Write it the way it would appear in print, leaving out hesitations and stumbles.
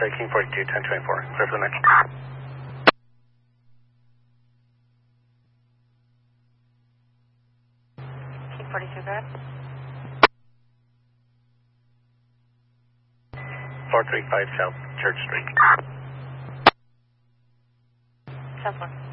King 42, 1024. Clear for the next. King 42, go ahead. 435 South Church Street. South 1.